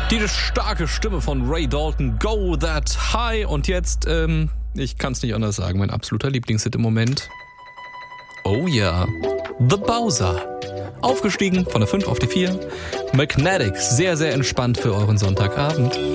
Die starke Stimme von Ray Dalton, Go That High. Und jetzt, ich kann es nicht anders sagen, mein absoluter Lieblingshit im Moment. Oh ja, The Bowser. Aufgestiegen von der 5 auf die 4. Magnetic, sehr, sehr entspannt für euren Sonntagabend.